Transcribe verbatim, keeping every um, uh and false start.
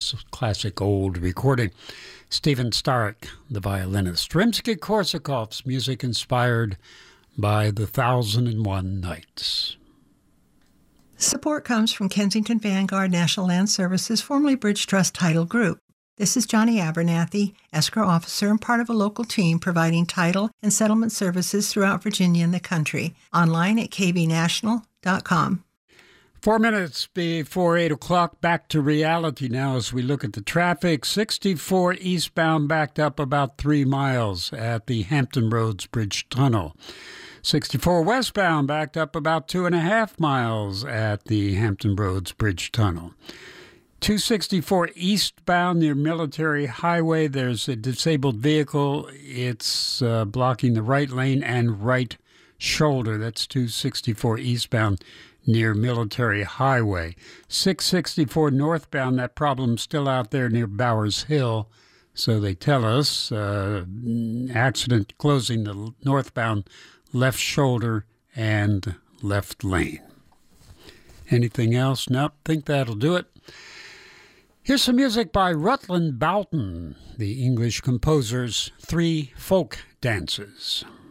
this classic old recording. Stephen Starek, the violinist. Rimsky-Korsakov's music inspired by The Thousand and One Nights. Support comes from Kensington Vanguard National Land Services, formerly Bridge Trust Title Group. This is Johnny Abernathy, escrow officer and part of a local team providing title and settlement services throughout Virginia and the country. Online at k b national dot com. Four minutes before eight o'clock, back to reality now as we look at the traffic. sixty-four eastbound backed up about three miles at the Hampton Roads Bridge Tunnel. sixty-four westbound backed up about two and a half miles at the Hampton Roads Bridge Tunnel. two sixty-four eastbound near Military Highway, there's a disabled vehicle. It's uh, blocking the right lane and right shoulder. That's two sixty-four eastbound near Military Highway. six sixty-four northbound, that problem's still out there near Bowers Hill. So they tell us, uh, accident closing the northbound left shoulder and left lane. Anything else? Nope, think that'll do it. Here's some music by Rutland Boughton, the English composer's Three Folk Dances.